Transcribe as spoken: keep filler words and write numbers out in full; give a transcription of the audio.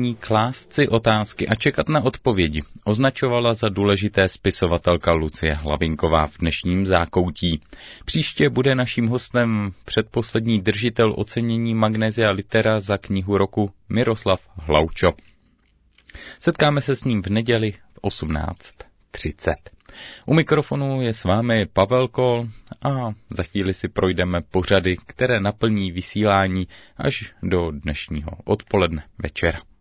umění klást si otázky a čekat na odpovědi označovala za důležité spisovatelka Lucie Hlavinková v dnešním Zákoutí. Příště bude naším hostem předposlední držitel ocenění Magnesia Litera za knihu roku Miroslav Hloučo. Setkáme se s ním v neděli v osmnáct třicet. U mikrofonu je s vámi Pavel Kol a za chvíli si projdeme pořady, které naplní vysílání až do dnešního odpoledne večera.